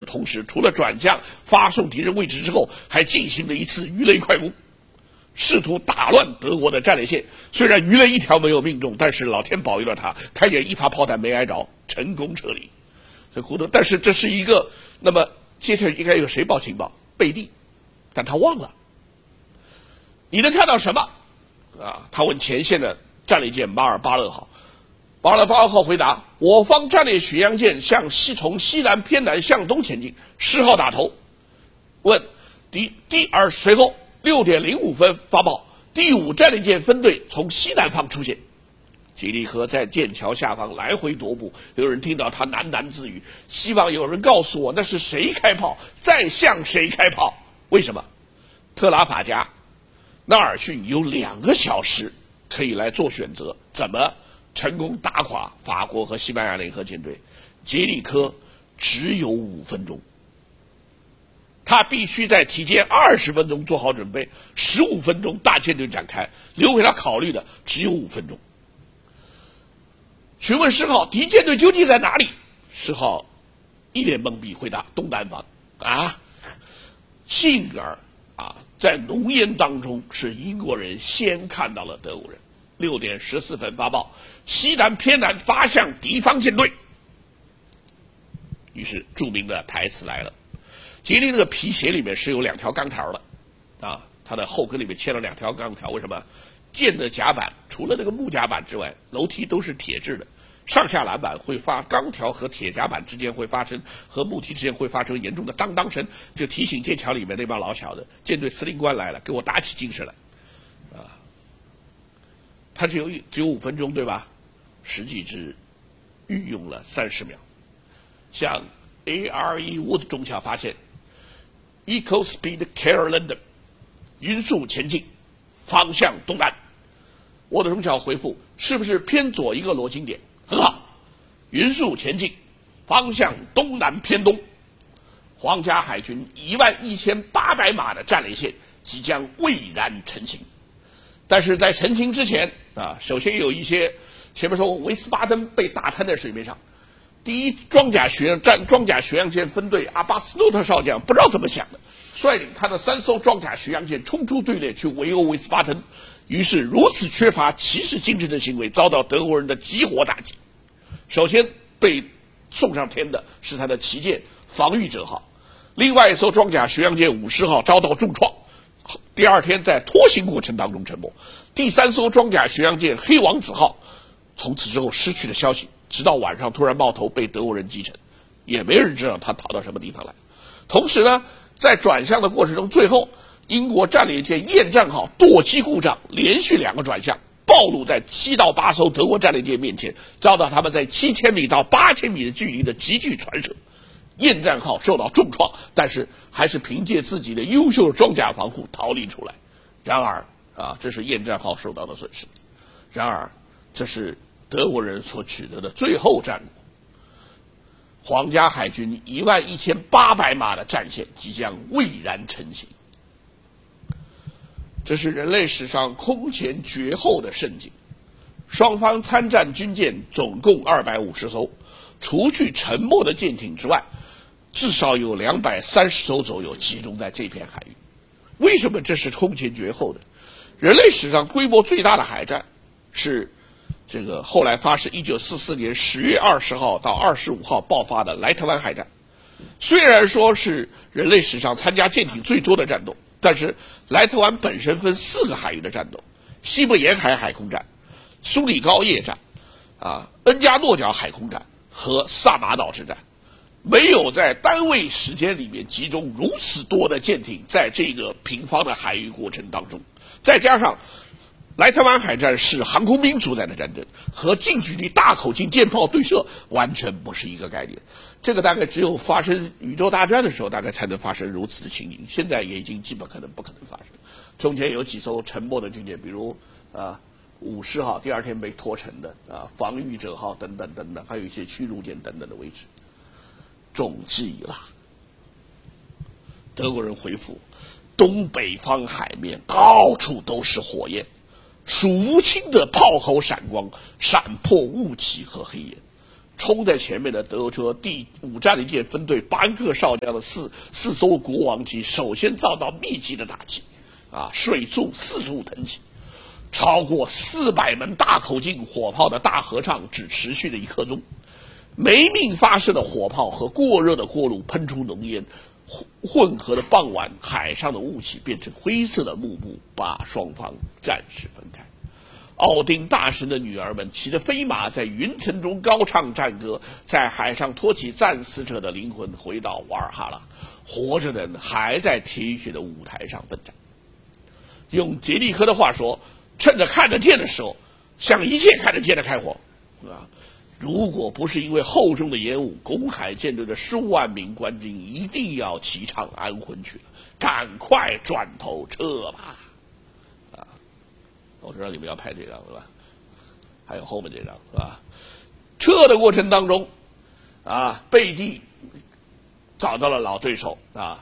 同时，除了转向发送敌人位置之后，还进行了一次鱼雷快攻，试图打乱德国的战列线。虽然鱼雷一条没有命中，但是老天保佑了他，他也一发炮弹没挨着，成功撤离。但是这是一个，那么接下来应该有谁报情报？贝蒂，但他忘了。你能看到什么？他问前线的战列舰马尔巴勒号。马尔巴勒号回答：我方战列巡洋舰从西南偏南向东前进，10号打头。问随后6点05分发报，第5战列舰分队从西南方出现。吉利科在剑桥下方来回踱步，有人听到他喃喃自语，希望有人告诉我那是谁开炮，再向谁开炮。为什么？特拉法加、纳尔逊有2个小时可以来做选择，怎么成功打垮法国和西班牙联合舰队？吉利科只有5分钟，他必须在提前20分钟做好准备，15分钟大舰队展开，留给他考虑的只有5分钟。询问10号敌舰队究竟在哪里？10号一脸懵逼回答：东南方。幸而在浓烟当中，是英国人先看到了德国人。6点14分发报，西南偏南发向敌方舰队。于是著名的台词来了。吉利那个皮鞋里面是有2条钢条的，它的后跟里面嵌了2条钢条。为什么？舰的甲板除了那个木甲板之外，楼梯都是铁制的，上下栏板会钢条和铁甲板之间会发生和木梯之间会发生严重的当当声，就提醒剑桥里面那帮老小的舰队司令官来了，给我打起精神来。他只有5分钟，对吧？实际只运用了30秒。像 ARE Wood 中校发现 Eco Speed Carry London 匀速前进，方向东南。沃德中校回复：是不是偏左一个螺经点？很好，匀速前进，方向东南偏东。皇家海军11800码的战列线即将蔚然成型。但是在成型之前首先有一些，前面说维斯巴登被打瘫在水面上，第1装甲巡洋舰分队阿巴斯诺特少将不知道怎么想的，率领他的3艘装甲巡洋舰冲出队列去围殴维斯巴登，于是如此缺乏骑士精神的行为遭到德国人的集火打击。首先被送上天的是他的旗舰防御者号，另外一艘装甲巡洋舰50号遭到重创，第2天在拖行过程当中沉没。第3艘装甲巡洋舰黑王子号从此之后失去了消息，直到晚上突然冒头被德国人击沉，也没人知道他逃到什么地方来。同时呢，在转向的过程中，最后英国战列舰厌战号舵机故障，连续2个转向暴露在7到8艘德国战列舰面前，遭到他们在7000米到8000米的距离的急剧传射。厌战号受到重创，但是还是凭借自己的优秀的装甲防护逃离出来。然而这是厌战号受到的损失。然而这是德国人所取得的最后战果。皇家海军11800码的战线即将蔚然成型。这是人类史上空前绝后的盛景。双方参战军舰总共250艘，除去沉没的舰艇之外，至少有230艘左右集中在这片海域。为什么这是空前绝后的？人类史上规模最大的海战是这个后来发生1944年10月20号到25号爆发的莱特湾海战。虽然说是人类史上参加舰艇最多的战斗，但是莱特湾本身分4个海域的战斗：西伯沿海海空战、苏里高叶战、恩加诺角海空战和萨马岛之战。没有在单位时间里面集中如此多的舰艇在这个平方的海域过程当中，再加上莱特湾海战是航空兵主宰的战争，和近距离大口径舰炮对射完全不是一个概念。这个大概只有发生宇宙大战的时候大概才能发生如此的情景，现在也已经基本不可能发生。中间有几艘沉没的军舰，比如50号第2天被拖沉的防御者号等等等等，还有一些驱逐舰等等的位置。中计了。德国人回复：东北方海面到处都是火焰，数无清的炮口闪光，闪破雾气和黑烟。 冲在前面的德国第5战列舰分队巴恩克少将的四艘国王级首先遭到密集的打击，水速4处腾起，超过400门大口径火炮的大合唱只持续了1刻钟，没命发射的火炮和过热的锅炉喷出浓烟，混合的傍晚，海上的雾气变成灰色的幕布，把双方暂时分开。奥丁大神的女儿们骑着飞马在云层中高唱战歌，在海上托起战死者的灵魂回到瓦尔哈拉，活着的人还在铁血的舞台上奋战。用杰利科的话说，趁着看得见的时候，向一切看得见的开火。如果不是因为厚重的烟雾，公海舰队的15万名官兵一定要齐唱安魂曲了，赶快转头撤吧！我知道你们要拍这张是吧？还有后面这张是吧？撤的过程当中，贝蒂找到了老对手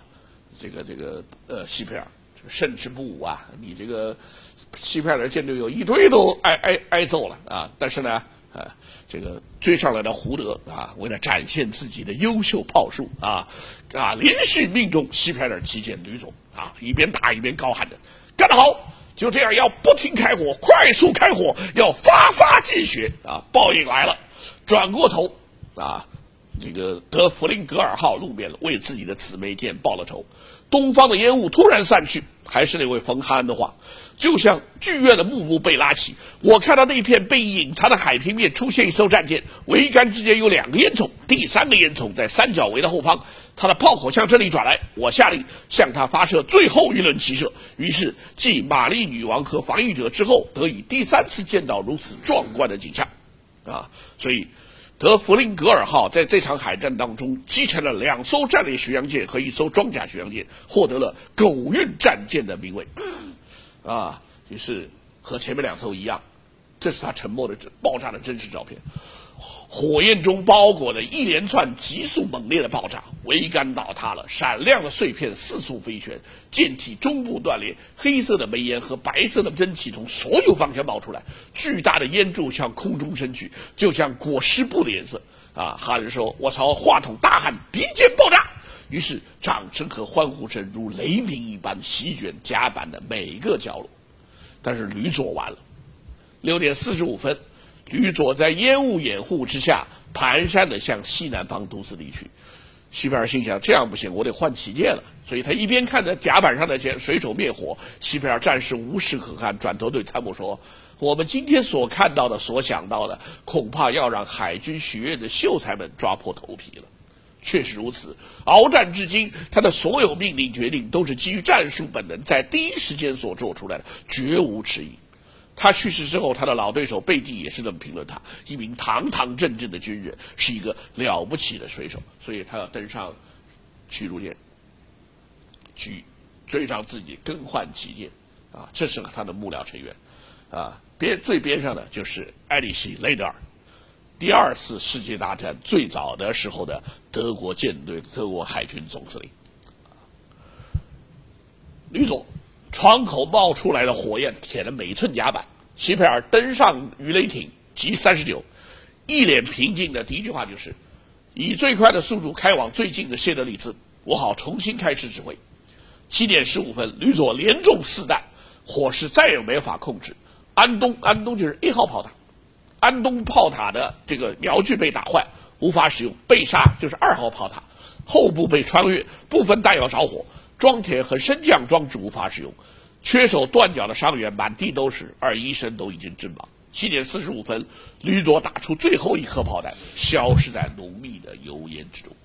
西佩尔，胜之不武啊！你这个西佩尔的舰队有一堆都挨揍了但是呢，这个追上来的胡德为了展现自己的优秀炮术连续命中西佩尔旗舰吕总一边打一边高喊着：“干得好！就这样，要不停开火，快速开火，要发进血报应来了。”转过头这个德弗林格尔号露面了，为自己的姊妹舰报了仇。东方的烟雾突然散去，还是那位冯哈恩的话，就像剧院的幕布被拉起，我看到那片被隐藏的海平面出现一艘战舰，桅杆之间有2个烟囱，第3个烟囱在三角围的后方，他的炮口向这里转来，我下令向他发射最后一轮齐射。于是继玛丽女王和防御者之后，得以第3次见到如此壮观的景象所以德弗林格尔号在这场海战当中击沉了2艘战列巡洋舰和1艘装甲巡洋舰，获得了狗运战舰的名位于是和前面2艘一样，这是他沉没的爆炸的真实照片。火焰中包裹着一连串急速猛烈的爆炸，桅杆倒塌了，闪亮的碎片四处飞旋，舰体中部断裂，黑色的煤烟和白色的蒸汽从所有方向冒出来，巨大的烟柱向空中升去，就像裹尸布的颜色哈人说：“我朝话筒大喊，敌舰爆炸！”于是掌声和欢呼声如雷鸣一般席卷甲板的每一个角落。但是吕佐完了，6点45分，吕佐在烟雾掩护之下蹒跚地向西南方独自离去。西佩尔心想，这样不行，我得换旗舰了。所以他一边看着甲板上的水手灭火，西佩尔暂时无事可干，转头对参谋说：“我们今天所看到的、所想到的，恐怕要让海军学院的秀才们抓破头皮了。”确实如此，鏖战至今，他的所有命令决定都是基于战术本能，在第一时间所做出来的，绝无迟疑。他去世之后，他的老对手贝蒂也是这么评论他：一名堂堂正正的军人，是一个了不起的水手，所以他要登上驱逐舰，去追上自己，更换旗舰这是他的幕僚成员最边上的就是艾里希·雷德尔。第2次世界大战最早的时候的德国舰队、德国海军总司令。吕佐窗口冒出来的火焰舔了每寸甲板，西佩尔登上鱼雷艇G39，一脸平静的第一句话就是：“以最快的速度开往最近的谢德里兹，我好重新开始指挥。”7点15分，吕佐连中4弹，火势再也没法控制。安东就是 A 号炮塔。安东炮塔的这个瞄具被打坏，无法使用；被杀就是2号炮塔，后部被穿越，部分弹药着火，装填和升降装置无法使用，缺手断脚的伤员满地都是，而医生都已经阵亡。7点45分，吕佐打出最后1颗炮弹，消失在浓密的油烟之中。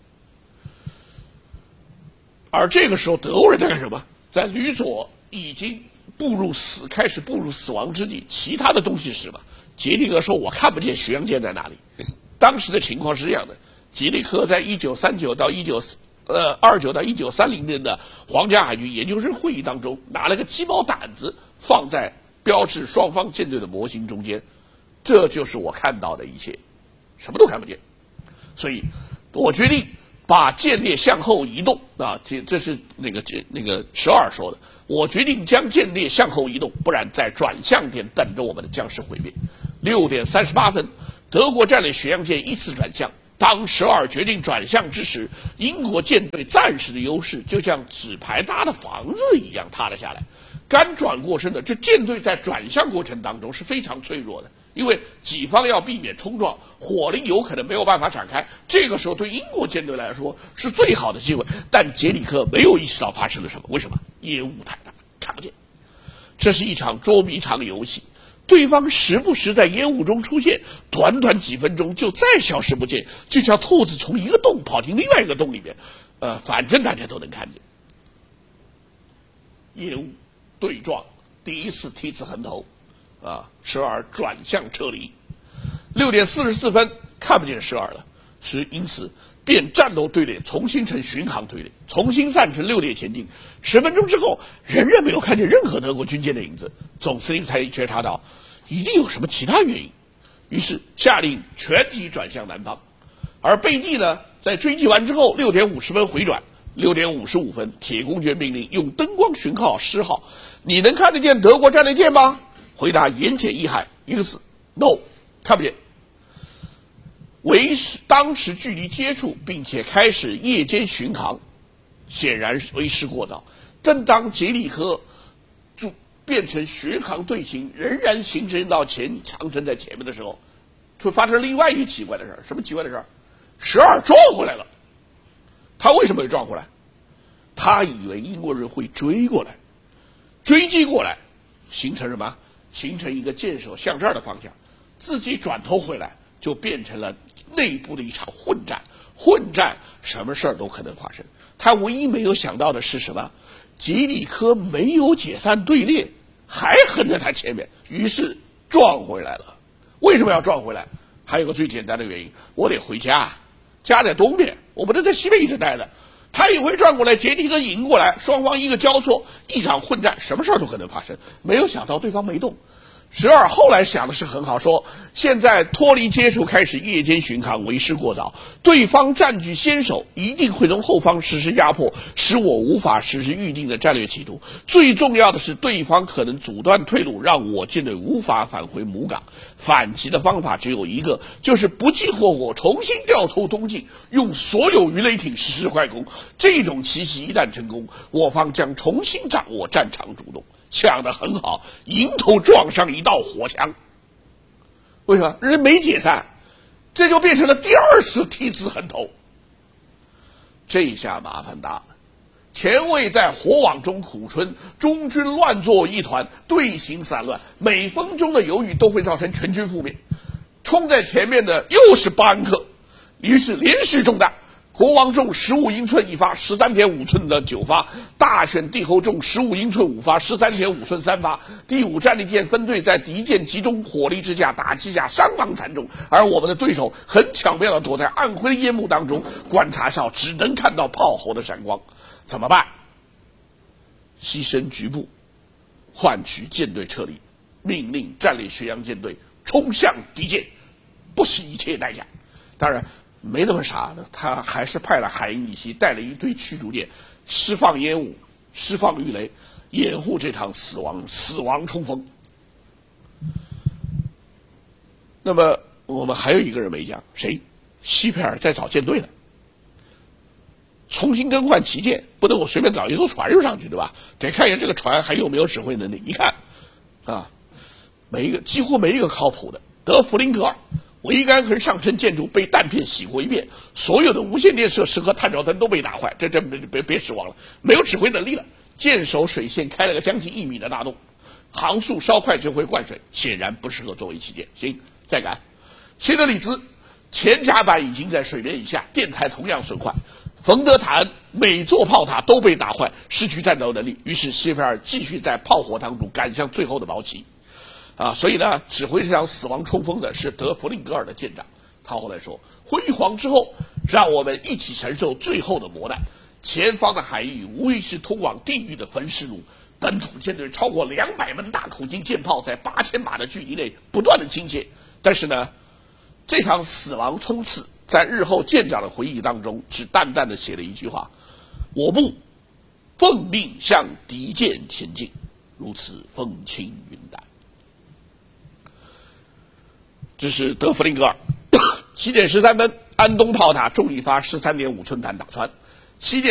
而这个时候，德国人在干什么？在吕佐已经开始步入死亡之地，其他的东西是什么？杰利科说：“我看不见巡洋舰在哪里。”当时的情况是这样的：杰利科在1929到1930年的皇家海军研究生会议当中，拿了个鸡毛掸子放在标志双方舰队的模型中间，这就是我看到的一切，什么都看不见。所以，我决定把舰列向后移动这是那个12说的。我决定将舰列向后移动，不然在转向点等着我们的将士毁灭。6点38分， 德国战略巡洋舰依次转向。当12决定转向之时，英国舰队暂时的优势就像纸牌搭的房子一样塌了下来。刚转过身的这舰队在转向过程当中是非常脆弱的，因为己方要避免冲撞，火力有可能没有办法展开。这个时候对英国舰队来说是最好的机会，但杰里克没有意识到发生了什么。为什么？烟雾太大，看不见。这是一场捉迷藏游戏。对方时不时在烟雾中出现，短短几分钟就再消失不见，就像兔子从一个洞跑进另外一个洞里面，反正大家都能看见。烟雾对撞，第一次梯次横头，12转向撤离。6点44分看不见12了，因此变战斗队列重新成巡航队列，重新散成6列前进。10分钟之后，仍然没有看见任何德国军舰的影子，总司令才觉察到一定有什么其他原因，于是下令全体转向南方。而贝蒂呢，在追击完之后6点50分回转。6点55分，铁公爵命令用灯光讯号10号，你能看得见德国战列舰吗？回答言简意赅，一个字 ，no， 看不见。当时距离接触并且开始夜间巡航，显然为时过早。正当杰里克变成巡航队形，仍然形成到长城在前面的时候，就发生另外一个奇怪的事儿。什么奇怪的事儿？12撞回来了。他为什么会撞回来？他以为英国人会追过来，追击过来，形成什么？形成一个箭手向这儿的方向，自己转头回来，就变成了内部的一场混战。混战什么事儿都可能发生。他唯一没有想到的是什么？杰里科没有解散队列，还横在他前面，于是撞回来了。为什么要撞回来？还有个最简单的原因，我得回家，家在东边，我不能在西边一直待着。他一回转过来，杰里克迎过来，双方一个交错，一场混战，什么事儿都可能发生。没有想到对方没动。12后来想的是很好，说现在脱离接触，开始夜间巡航，为时过早。对方占据先手，一定会从后方实施压迫，使我无法实施预定的战略企图。最重要的是，对方可能阻断退路，让我舰队无法返回母港。反击的方法只有一个，就是不计后果，重新掉头东进，用所有鱼雷艇实施快攻。这种奇袭一旦成功，我方将重新掌握战场主动。想得很好，迎头撞上一道火墙。为什么？人没解散，这就变成了第二次梯次横头。这下麻烦大了，前卫在火网中苦撑，中军乱作一团，队形散乱，每分钟的犹豫都会造成全军覆灭。冲在前面的又是巴恩克，于是连续中弹。国王中15英寸1发，13.5寸的9发；大选帝侯中15英寸5发，13.5寸3发。第5战列舰分队在敌舰集中火力之下打击下伤亡惨重，而我们的对手很巧妙地躲在暗灰烟幕当中，观察哨只能看到炮喉的闪光。怎么办？牺牲局部，换取舰队撤离，命令战列巡洋舰队冲向敌舰，不惜一切代价。当然没那么傻的，他还是派了海因里希带了一队驱逐舰，释放烟雾，释放鱼雷，掩护这场死亡冲锋。那么我们还有一个人没讲，谁？希佩尔在找舰队呢，重新更换旗舰，不能我随便找一艘船就上去，对吧？得看一下这个船还有没有指挥能力。一看几乎没一个靠谱的。德弗林格尔桅杆和上层建筑被弹片洗过一遍，所有的无线电设施和探照灯都被打坏，这别失望了，没有指挥能力了。舰首水线开了个将近1米的大洞，航速稍快就会灌水，显然不适合作为旗舰。行，再赶。希德里兹前甲板已经在水面以下，电台同样损坏。冯德塔恩每座炮塔都被打坏，失去战斗能力。于是希菲尔继续在炮火当中赶向最后的毛旗。所以呢，指挥这场死亡冲锋的是德弗林格尔的舰长。他后来说，辉煌之后，让我们一起承受最后的磨难。前方的海域无疑是通往地狱的焚尸路。本土舰队超过200门大口径舰炮在8000码的距离内不断的倾斜。但是呢，这场死亡冲刺在日后舰长的回忆当中只淡淡的写了一句话：我部奉命向敌舰前进，如此风轻云淡。 这是德弗林格尔。7点13分，安东炮塔中一发13.5寸弹打穿。7点